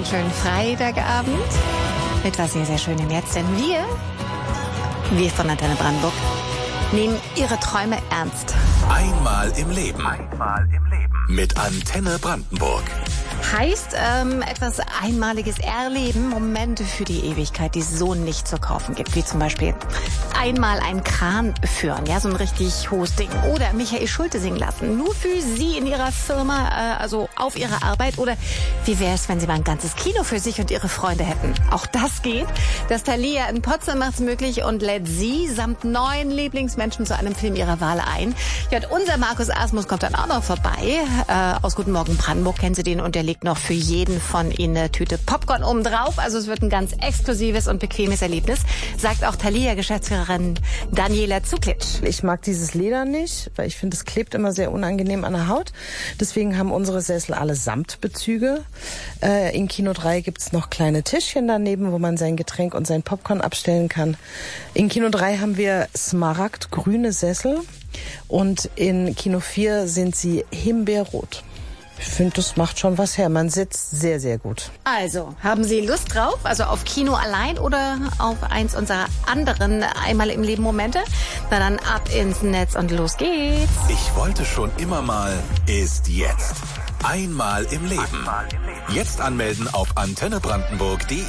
einen schönen Freitagabend mit was sehr, sehr Schönem jetzt, denn wir von Antenne Brandenburg nehmen Ihre Träume ernst. Einmal im Leben. Mit Antenne Brandenburg. Heißt etwas Einmaliges erleben, Momente für die Ewigkeit, die es so nicht zu kaufen gibt, wie zum Beispiel einmal einen Kran führen, ja, so ein richtig hohes Ding, oder Michael Schulte singen lassen, nur für Sie in Ihrer Firma, also auf Ihrer Arbeit, oder wie wäre es, wenn Sie mal ein ganzes Kino für sich und Ihre Freunde hätten? Auch das geht. Das Thalia in Potsdam macht's möglich und lädt Sie samt 9 Lieblingsmenschen zu einem Film Ihrer Wahl ein. Ja, und unser Markus Asmus kommt dann auch noch vorbei. Aus Guten Morgen Brandenburg kennen Sie den, und der legt noch für jeden von Ihnen eine Tüte Popcorn oben drauf. Also es wird ein ganz exklusives und bequemes Erlebnis, sagt auch Thalia-Geschäftsführerin Daniela Zuklitsch. Ich mag dieses Leder nicht, weil ich finde, es klebt immer sehr unangenehm an der Haut. Deswegen haben unsere Sessel alle Samtbezüge. In Kino 3 gibt's noch kleine Tischchen daneben, wo man sein Getränk und sein Popcorn abstellen kann. In Kino 3 haben wir smaragdgrüne Sessel und in Kino 4 sind sie himbeerrot. Ich finde, das macht schon was her. Man sitzt sehr, sehr gut. Also, haben Sie Lust drauf? Also auf Kino allein oder auf eins unserer anderen Einmal im Leben Momente? Na dann ab ins Netz und los geht's. Ich wollte schon immer mal, ist jetzt. Einmal im Leben. Jetzt anmelden auf antennebrandenburg.de.